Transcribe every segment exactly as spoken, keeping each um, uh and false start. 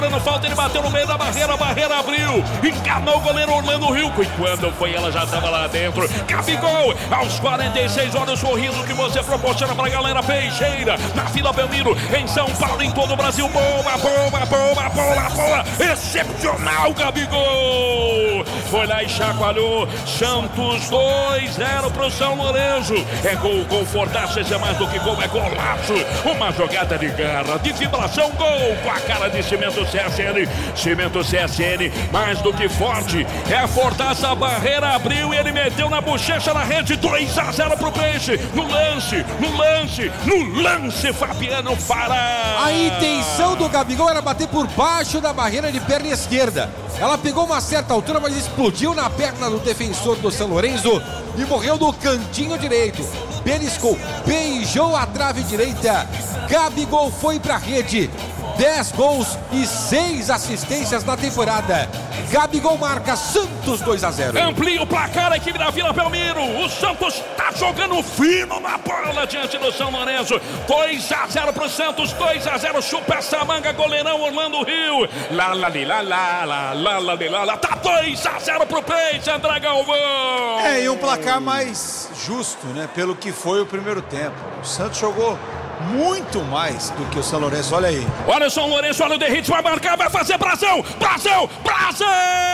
Não falta, ele bateu no meio da barreira, a barreira abriu, enganou o goleiro Orlando Rilco, e quando foi ela já estava lá dentro. Gabigol, aos quarenta e seis, olha o sorriso que você proporciona pra galera peixeira, na Vila Belmiro, em São Paulo, em todo o Brasil. Boa, boa, boa, boa, boa, excepcional, Gabigol, foi lá e chacoalhou. Santos dois a zero pro São Lourenço, é gol, confortaço, esse é mais do que gol, é golaço, uma jogada de garra, de vibração, gol, com a cara de Cimento C S N, Cimento C S N, mais do que forte, é fortaça, a barreira abriu e ele meteu na bochecha na rede. Dois a zero pro Peixe, no lance, no lance, no lance, Fabiano Fará. A intenção do Gabigol era bater por baixo da barreira de perna esquerda, ela pegou uma certa altura, mas explodiu na perna do defensor do São Lourenço e morreu no cantinho direito, beliscou, beijou a trave direita. Gabigol foi pra rede, dez gols e seis assistências na temporada. Gabigol marca, Santos dois a zero. Amplia o placar a equipe da Vila Belmiro. O Santos tá jogando fino na bola diante do São Lourenço. dois a zero pro Santos, dois a zero. Chupa essa manga, goleirão Orlando Rio. Lá, lá, li, lá, lá, lá, lá, lá, li, lá, lá. Tá dois a zero pro Peixe, André Galvão. É, e um placar mais justo, né? Pelo que foi o primeiro tempo. O Santos jogou muito mais do que o São Lourenço, olha aí. Olha o São Lourenço, olha o Derrite, vai marcar, vai fazer Brasil, Brasil, Brasil!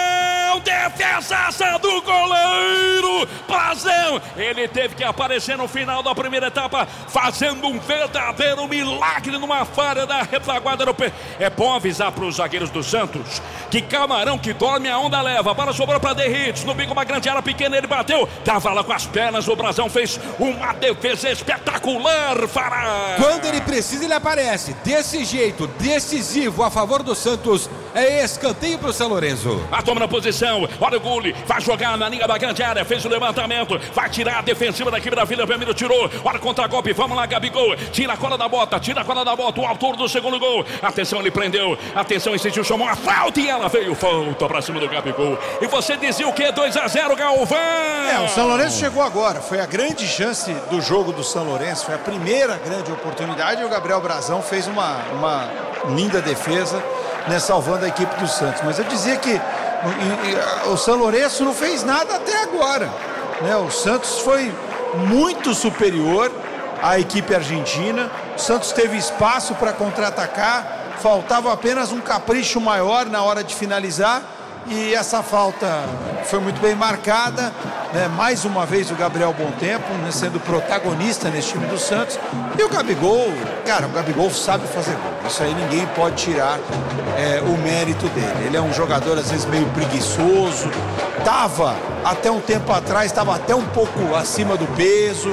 Defesaça do goleiro, Brasil! Ele teve que aparecer no final da primeira etapa, fazendo um verdadeiro milagre numa falha da retaguarda do P. É bom avisar para os zagueiros do Santos que camarão que dorme a onda leva. A bola sobrou para Derrite, no bico uma grande área pequena, ele bateu, tava lá com as pernas, o Brasão fez uma defesa espetacular, Fará. Quando ele precisa, ele aparece. Desse jeito, decisivo a favor do Santos. É escanteio pro São Lourenço. A toma na posição, olha o Gulli, vai jogar na linha da grande área, fez o levantamento, vai tirar a defensiva da equipe da Vila Belmiro, tirou, olha o contra-golpe, vamos lá, Gabigol, tira a cola da bota, tira a cola da bota, o autor do segundo gol, atenção, ele prendeu, atenção, insistiu, chamou a falta e ela veio, falta pra cima do Gabigol. E você dizia o que? dois a zero, Galvão? É, o São Lourenço chegou agora, foi a grande chance do jogo do São Lourenço, foi a primeira grande oportunidade e o Gabriel Brazão fez uma, uma linda defesa, né, salvando a equipe do Santos. Mas eu dizia que o, o São Lourenço não fez nada até agora, né? O Santos foi muito superior à equipe argentina. O Santos teve espaço para contra-atacar, faltava apenas um capricho maior na hora de finalizar e essa falta foi muito bem marcada, né? Mais uma vez o Gabriel Bom Tempo, né, sendo protagonista nesse time do Santos, e o Gabigol, cara, o Gabigol sabe fazer gol, isso aí ninguém pode tirar é, o mérito dele. Ele é um jogador às vezes meio preguiçoso, tava até um tempo atrás, estava até um pouco acima do peso.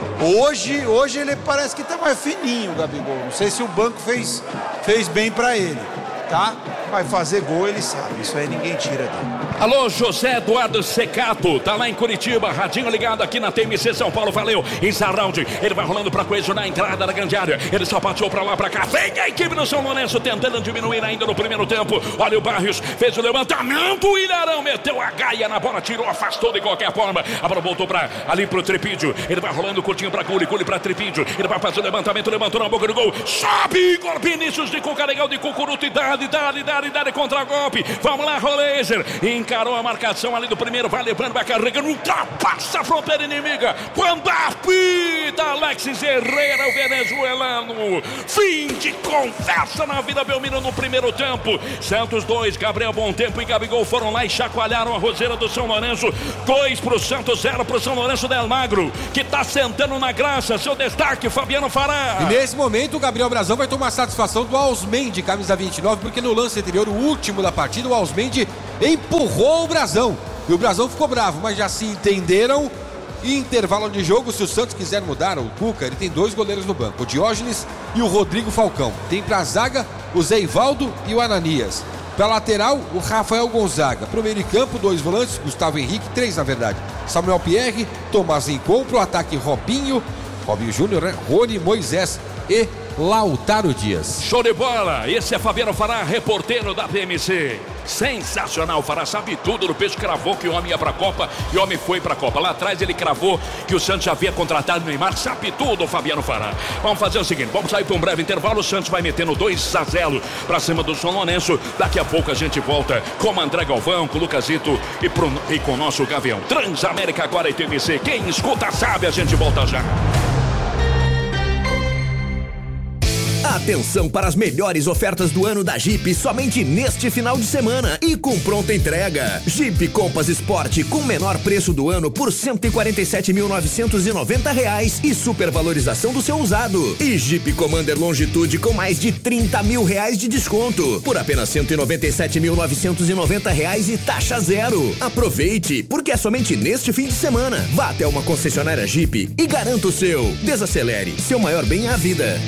Hoje, hoje ele parece que tá mais fininho, o Gabigol. Não sei se o banco fez, fez bem para ele, tá? Vai fazer gol, ele sabe. Isso aí ninguém tira dele. Alô, José Eduardo Secato, tá lá em Curitiba, radinho ligado aqui na T M C São Paulo, valeu. Isaraldi, ele vai rolando pra coesionar a entrada da grande área. Ele só pateou pra lá, pra cá. Vem a equipe do São Lourenço tentando diminuir ainda no primeiro tempo. Olha o Barrios, fez o levantamento. O Ilharão meteu a gaia na bola, tirou, afastou de qualquer forma. A bola voltou pra, ali pro Tripídio. Ele vai rolando curtinho pra Gulli, Gulli pra Tripídio. Ele vai fazer o levantamento, levantou na boca do gol. Sobe, gol, Vinícius de Cuca, legal de Cucuruto e dá, dá, dá, dá, dá, contra golpe. Vamos lá, Roleiser. Encarou a marcação ali do primeiro, vai levando, vai carregando, ultrapassa a fronteira inimiga. Quando apita Alexis Herrera, o venezuelano. Fim de conversa na Vila Belmiro no primeiro tempo. Santos dois, Gabriel Bom Tempo e Gabigol foram lá e chacoalharam a roseira do São Lourenço. dois pro Santos, zero pro São Lourenço del Magro, que tá sentando na graça. Seu destaque, Fabiano Fará. E nesse momento o Gabriel Brazão vai tomar satisfação do Ausmendi, camisa vinte e nove, porque no lance anterior, o último da partida, o Ausmendi empurrou o Brazão. E o Brazão ficou bravo, mas já se entenderam. Intervalo de jogo, se o Santos quiser mudar o Cuca, ele tem dois goleiros no banco, o Diógenes e o Rodrigo Falcão. Tem pra zaga o Zé Ivaldo e o Ananias. Pra lateral, o Rafael Gonzaga. Pro meio de campo, dois volantes, Gustavo Henrique, três na verdade. Samuel Pierre, Tomás Rincon. Pro ataque, Robinho, Robinho Júnior, né? Rony, Moisés e Lautaro Dias. Show de bola, esse é Fabiano Fará, reporteiro da P M C. Sensacional, Fará sabe tudo do peixe, cravou que o homem ia pra Copa e o homem foi pra Copa. Lá atrás ele cravou que o Santos já havia contratado o Neymar, sabe tudo, Fabiano Fará. Vamos fazer o seguinte, vamos sair para um breve intervalo, o Santos vai metendo dois a zero pra cima do São Lourenço. Daqui a pouco a gente volta com o André Galvão, com o Lucasito e, pro, e com o nosso Gavião. Transamérica agora e T M C, quem escuta sabe, a gente volta já. Atenção para as melhores ofertas do ano da Jeep somente neste final de semana e com pronta entrega. Jeep Compass Sport com menor preço do ano por cento e quarenta e sete mil novecentos e noventa reais e supervalorização do seu usado. E Jeep Commander Longitude com mais de trinta mil reais de desconto por apenas cento e noventa e sete mil novecentos e noventa reais e taxa zero. Aproveite, porque é somente neste fim de semana. Vá até uma concessionária Jeep e garanta o seu. Desacelere, seu maior bem é a vida.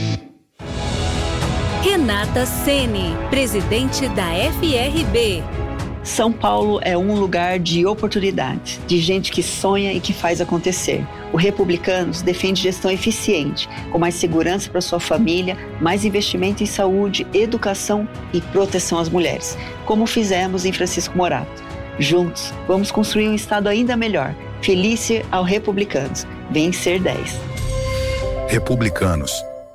Renata Ceni, presidente da F R B. São Paulo é um lugar de oportunidades, de gente que sonha e que faz acontecer. O Republicanos defende gestão eficiente, com mais segurança para sua família, mais investimento em saúde, educação e proteção às mulheres, como fizemos em Francisco Morato. Juntos, vamos construir um estado ainda melhor. Felícia ao Republicanos. Vem ser dez. Republicanos.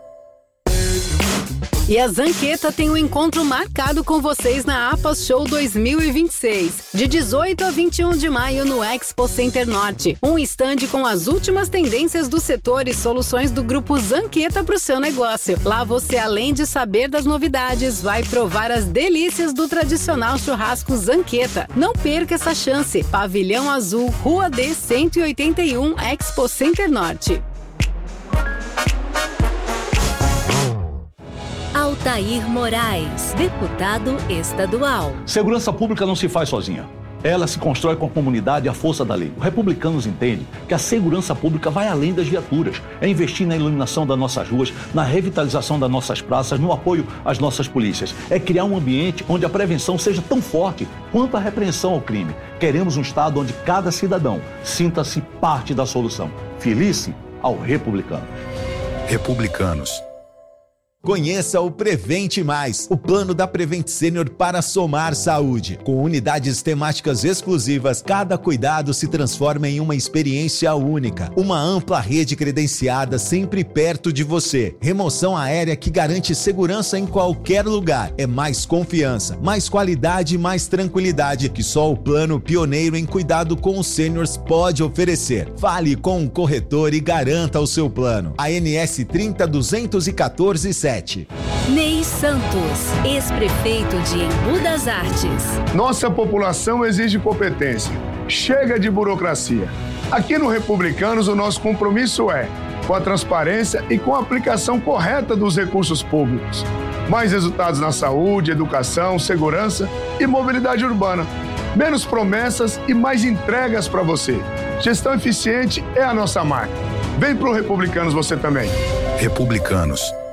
E a Zanqueta tem um encontro marcado com vocês na APAS Show dois mil e vinte e seis, de dezoito a vinte e um de maio no Expo Center Norte. Um estande com as últimas tendências do setor e soluções do grupo Zanqueta para o seu negócio. Lá você, além de saber das novidades, vai provar as delícias do tradicional churrasco Zanqueta. Não perca essa chance. Pavilhão Azul, Rua D cento e oitenta e um, Expo Center Norte. Altair Moraes, deputado estadual. Segurança pública não se faz sozinha. Ela se constrói com a comunidade e a força da lei. O Republicanos entende que a segurança pública vai além das viaturas. É investir na iluminação das nossas ruas, na revitalização das nossas praças, no apoio às nossas polícias. É criar um ambiente onde a prevenção seja tão forte quanto a repreensão ao crime. Queremos um estado onde cada cidadão sinta-se parte da solução. Felice ao Republicano. Republicanos. Conheça o Prevente Mais, o plano da Prevent Senior para somar saúde. Com unidades temáticas exclusivas, cada cuidado se transforma em uma experiência única. Uma ampla rede credenciada sempre perto de você. Remoção aérea que garante segurança em qualquer lugar. É mais confiança, mais qualidade e mais tranquilidade que só o plano pioneiro em cuidado com os seniors pode oferecer. Fale com um corretor e garanta o seu plano. A N S trinta duzentos e quatorze sete. Ney Santos, ex-prefeito de Embu das Artes. Nossa população exige competência. Chega de burocracia. Aqui no Republicanos, o nosso compromisso é com a transparência e com a aplicação correta dos recursos públicos. Mais resultados na saúde, educação, segurança e mobilidade urbana. Menos promessas e mais entregas para você. Gestão eficiente é a nossa marca. Vem pro Republicanos você também. Republicanos.